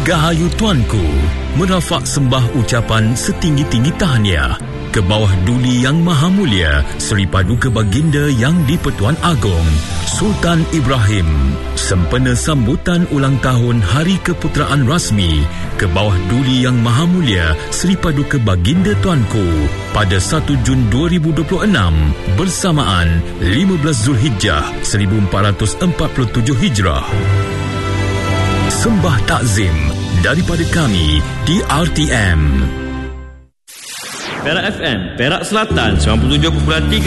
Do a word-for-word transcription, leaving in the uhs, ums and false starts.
Dirgahayu Tuanku, merafak sembah ucapan setinggi-tinggi tahniah ke bawah Duli Yang Maha Mulia Seri Paduka Baginda Yang di-Pertuan Agong Sultan Ibrahim, sempena sambutan ulang tahun Hari Keputeraan Rasmi ke bawah Duli Yang Maha Mulia Seri Paduka Baginda Tuanku pada satu Jun dua ribu dua puluh enam bersamaan lima belas Zulhijjah seribu empat ratus empat puluh tujuh Hijrah. Sembah takzim daripada kami di R T M. Perak F M, Perak Selatan sembilan puluh tujuh perpuluhan tiga